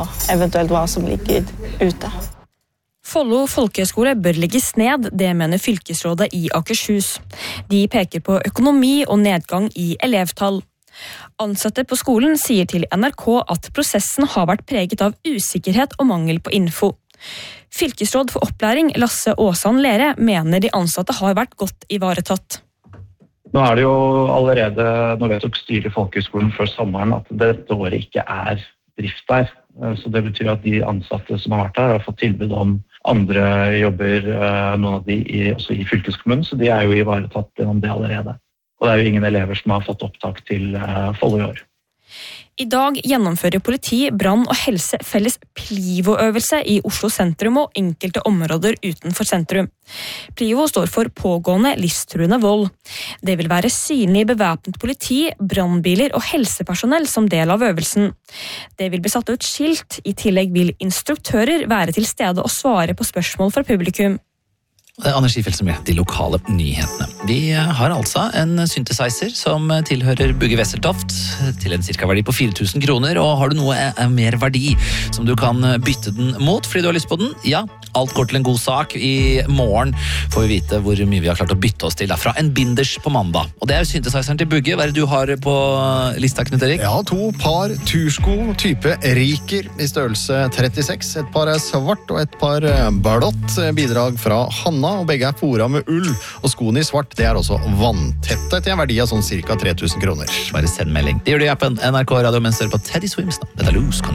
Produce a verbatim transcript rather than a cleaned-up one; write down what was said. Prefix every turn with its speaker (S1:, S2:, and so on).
S1: og eventuelt hva som ligger ute.
S2: Follo folkehøgskole bør legges ned, det mener fylkesrådet i Akershus. De peker på økonomi og nedgang i elevtall. Ansatte på skolen sier til N R K at prosessen har vært preget av usikkerhet og mangel på info. Fylkesråd for opplæring Lasse Åsan Lere mener de ansatte har vært godt ivaretatt.
S3: Nå er det jo allerede, nå vedtok styret i folkehøgskolen før sommeren at dette året ikke er drift der. Så det betyr at de ansatte som har vært der har fått tilbud om andre jobber, noen av de i, også i fylkeskommunen, så de er jo ivaretatt gjennom det allerede. Og det er jo ingen elever som har fått opptak til Follo i år.
S2: I dag gjennomfører politi, brann og helse felles Plivo-øvelse i Oslo sentrum og enkelte områder utenfor sentrum. Plivo står for pågående livstruende vold. Det vil være synlig bevæpnet politi, brannbiler og helsepersonell som del av øvelsen. Det vil bli satt ut skilt, i tillegg vil instruktører være til stede og svare på spørsmål fra publikum.
S4: Anders Skifeld som gjør de lokale nyhetene. Vi har altså en synthesizer som tilhører Bugge Wesseltoft til en cirka verdi på fire tusen kroner, og har du noe mer verdi som du kan bytte den mot fordi du har lyst på den? Ja, alt går til en god sak. I morgen får vi vite hvor mye vi har klart å bytte oss til fra en binders på mandag. Og det er jo synthesizeren til Bugge. Hva er det du har på lista, Knut Erik?
S5: Ja, to par tursko, type Riker i størrelse trettiseks. Et par er svart og et par blått. Bidrag fra Hanna, og begge er fora med ull. Og skoene i svart, det er også vanntette til en verdi av sånn cirka tre tusen kroner.
S4: Bare send melding. Det gjør du i appen N R K Radio mens du er på Teddy Swims. Dette er Loose.